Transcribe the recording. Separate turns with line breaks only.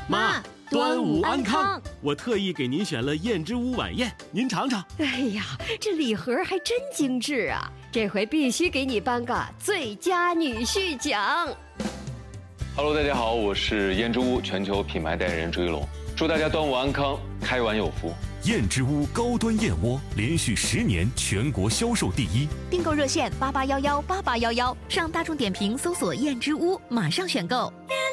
妈，端午安康！我特意给您选了燕之屋晚宴，您尝尝。
哎呀，这礼盒还真精致啊！这回必须给你颁个最佳女婿奖。
Hello， 大家好，我是燕之屋全球品牌代言人朱一龙，祝大家端午安康，开碗有福。
燕之屋高端燕窝连续10年全国销售第1，
订购热线88118811，上大众点评搜索燕之屋，马上选购。